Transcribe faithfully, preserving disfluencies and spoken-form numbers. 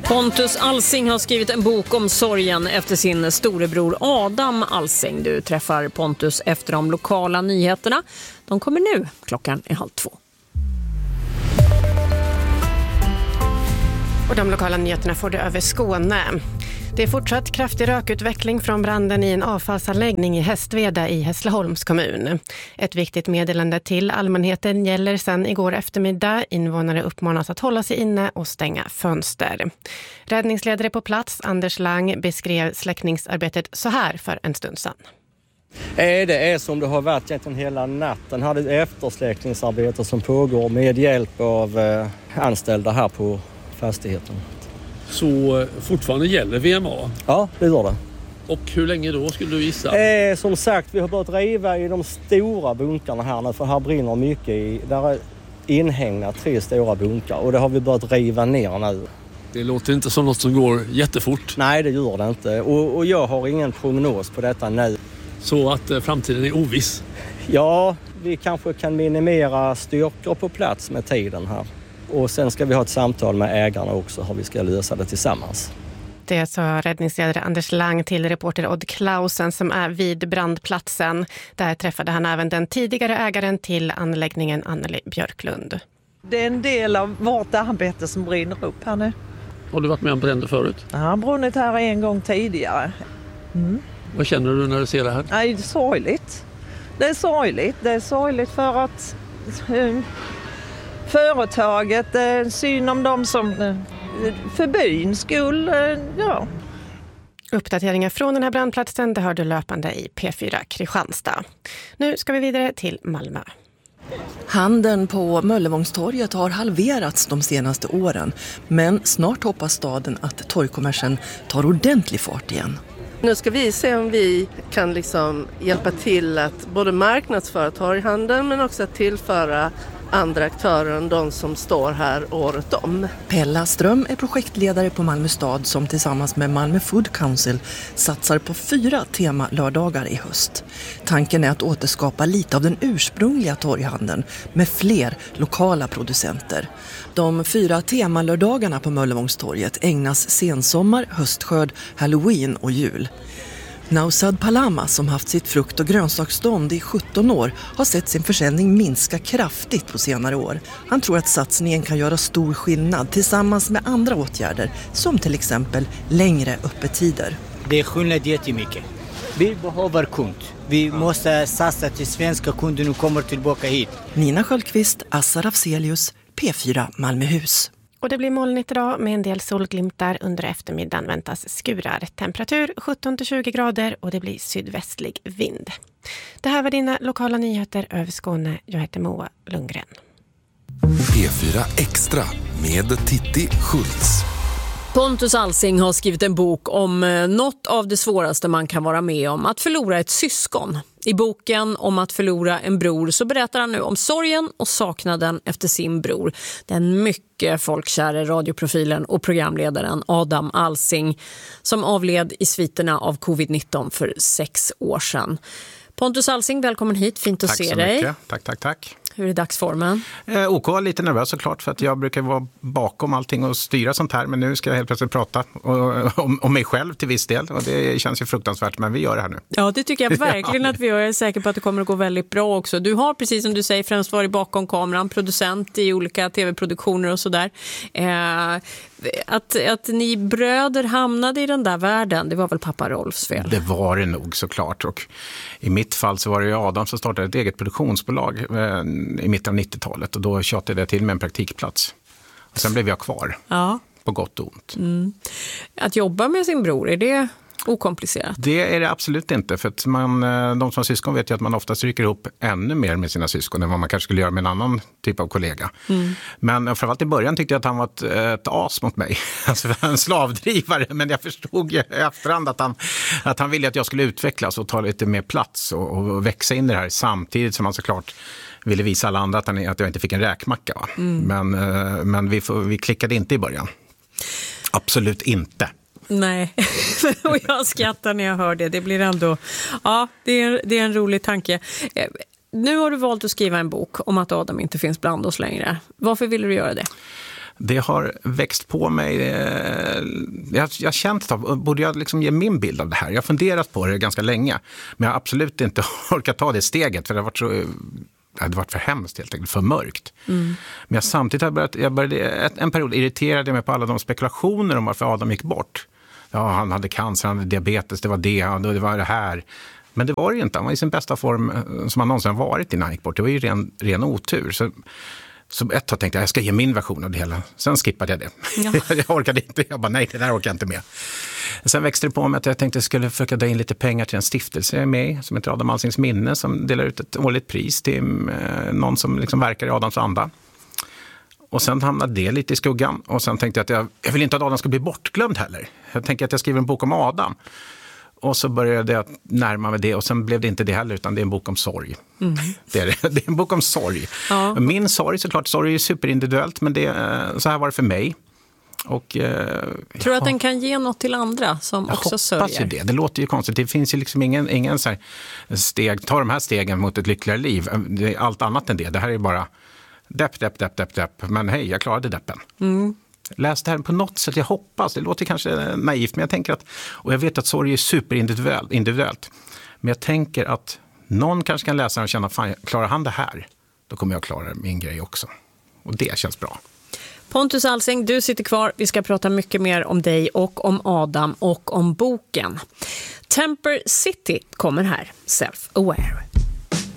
Pontus Alsing har skrivit en bok om sorgen efter sin storebror Adam Alsing. Du träffar Pontus efter de lokala nyheterna. De kommer nu, klockan är halv två. Och de lokala nyheterna får det över Skåne. Det är fortsatt kraftig rökutveckling från branden i en avfallsanläggning i Hästveda i Hässleholms kommun. Ett viktigt meddelande till allmänheten gäller sedan igår eftermiddag. Invånare uppmanas att hålla sig inne och stänga fönster. Räddningsledare på plats, Anders Lang, beskrev släckningsarbetet så här för en stund sedan. Det är som det har varit egentligen hela natten. Här är ett eftersläckningsarbete som pågår med hjälp av anställda här på fastigheten. Så fortfarande gäller V M A? Ja, det gör det. Och hur länge då skulle du gissa? Eh, som sagt, vi har börjat riva i de stora bunkarna här nu, för här brinner mycket i. Där är inhägnat tre stora bunkar och det har vi börjat riva ner nu. Det låter inte som något som går jättefort. Nej, det gör det inte. Och, och jag har ingen prognos på detta nu. Så att eh, framtiden är oviss? Ja, vi kanske kan minimera styrkor på plats med tiden här. Och sen ska vi ha ett samtal med ägarna också hur vi ska lösa det tillsammans. Det sa räddningsledare Anders Lang till reporter Odd Klausen som är vid brandplatsen. Där träffade han även den tidigare ägaren till anläggningen, Anneli Björklund. Det är en del av vårt arbete som brinner upp här nu. Har du varit med om bränder förut? Jag har brunnit här en gång tidigare. Mm. Vad känner du när du ser det här? Nej, det är sorgligt. Det är sorgligt. Det är sorgligt för att uh, företaget, uh, syn om dem som uh, för byns skull, uh, ja. Uppdateringar från den här brandplatsen, det hör du löpande i P fyra Kristianstad. Nu ska vi vidare till Malmö. Handeln på Möllevångstorget har halverats de senaste åren, men snart hoppas staden att torgkommersen tar ordentlig fart igen. Nu ska vi se om vi kan liksom hjälpa till att både marknadsföra torghandeln men också att tillföra andra aktörer än de som står här året om. Pella Ström är projektledare på Malmö stad som tillsammans med Malmö Food Council satsar på fyra temalördagar i höst. Tanken är att återskapa lite av den ursprungliga torghandeln med fler lokala producenter. De fyra temalördagarna på Möllevångstorget ägnas sensommar, höstskörd, halloween och jul. Nausad Palama, som haft sitt frukt- och grönsaksstånd i sjutton år, har sett sin försäljning minska kraftigt på senare år. Han tror att satsningen kan göra stor skillnad tillsammans med andra åtgärder, som till exempel längre öppettider. Det är skillnad jättemycket. Vi behöver kund. Vi måste satsa till svenska kunder och kommer tillbaka hit. Nina Sköldqvist, Assar Afzelius, P fyra Malmöhus. Och det blir molnigt idag med en del solglimtar. Under eftermiddagen väntas skurar. Temperatur sjutton till tjugo grader och det blir sydvästlig vind. Det här var dina lokala nyheter över Skåne. Jag heter Moa Lundgren. P fyra Extra med Titti Schultz. Pontus Alsing har skrivit en bok om något av det svåraste man kan vara med om, att förlora ett syskon. I boken om att förlora en bror så berättar han nu om sorgen och saknaden efter sin bror. Den mycket folkkära radioprofilen och programledaren Adam Alsing som avled i sviterna av covid nitton för sex år sedan. Pontus Alsing, välkommen hit. Fint att tack se så dig. Mycket. Tack, tack, tack. Hur är dagsformen? Eh, OK, lite nervös såklart för att jag brukar vara bakom allting och styra sånt här. Men nu ska jag helt plötsligt prata och, om, om mig själv till viss del. Och det känns ju fruktansvärt, men vi gör det här nu. Ja, det tycker jag verkligen att vi gör. Jag är säker på att det kommer att gå väldigt bra också. Du har, precis som du säger, främst varit bakom kameran, producent i olika tv-produktioner och sådär. Eh, att, att ni bröder hamnade i den där världen, det var väl pappa Rolfs fel? Det var det nog såklart. Och i mitt fall så var det ju Adam som startade ett eget produktionsbolag eh, i mitten av nittiotalet och då tjatade jag till med en praktikplats. Och sen blev jag kvar. Ja. På gott och ont. Mm. Att jobba med sin bror, är det okomplicerat? Det är det absolut inte, för att man, de som har syskon vet ju att man ofta stryker ihop ännu mer med sina syskon än vad man kanske skulle göra med en annan typ av kollega. Mm. Men framförallt i början tyckte jag att han var ett, ett as mot mig. Alltså en slavdrivare, men jag förstod i efterhand att han, att han ville att jag skulle utvecklas och ta lite mer plats och, och växa in i det här samtidigt som han såklart ville visa alla andra att, han, att jag inte fick en räkmacka. Va? Mm. Men, men vi, vi klickade inte i början. Absolut inte. Nej, och jag skrattar när jag hör det. Det blir ändå, ja, det är, det är en rolig tanke. Nu har du valt att skriva en bok om att Adam inte finns bland oss längre. Varför ville du göra det? Det har växt på mig. Jag har känt att borde jag liksom ge min bild av det här. Jag har funderat på det ganska länge. Men jag har absolut inte orkat ta det steget. För det har varit så... Det hade varit för hemskt helt enkelt, för mörkt. Mm. Men jag samtidigt har börjat, jag började, en period irriterade jag mig på alla de spekulationer om varför Adam gick bort. Ja, han hade cancer, han hade diabetes, det var det, det var det här. Men det var det ju inte, han var i sin bästa form som han någonsin varit innan han gick bort. Det var ju ren, ren otur. Så, så ett tag tänkte jag, jag ska ge min version av det hela. Sen skippade jag det. Ja. jag orkade inte, jag bara nej, det där orkar jag inte med. Sen växte det på mig att jag tänkte att jag skulle försöka dra in lite pengar till en stiftelse jag är med i, som heter Adam Alsings minne, som delar ut ett årligt pris till eh, någon som liksom verkar i Adams anda. Och sen hamnade det lite i skuggan. Och sen tänkte jag att jag, jag vill inte att Adam ska bli bortglömd heller. Jag tänker att jag skriver en bok om Adam. Och så började jag närma mig det och sen blev det inte det heller utan det är en bok om sorg. Mm. Det, är det. det är en bok om sorg. Ja. Min sorg såklart, sorg är superindividuellt men det, så här var det för mig. Och, eh, tror du att den kan ge något till andra som jag också sörjer? Jag hoppas ju det. Det låter ju konstigt. Det finns ju liksom ingen, ingen så här steg, ta de här stegen mot ett lyckligare liv. Det är allt annat än det. Det här är bara depp, depp, depp, depp, depp. Men hej, jag klarade deppen. Mm. Läs det här på något sätt, jag hoppas. Det låter kanske naivt, men jag tänker att, och jag vet att sorg är superindividuellt, individuellt. Men jag tänker att någon kanske kan läsa och känna, fan, klarar han det här? Då kommer jag klara min grej också. Och det känns bra. Pontus Alsing, du sitter kvar. Vi ska prata mycket mer om dig och om Adam och om boken. Temper City kommer här, Self-Aware.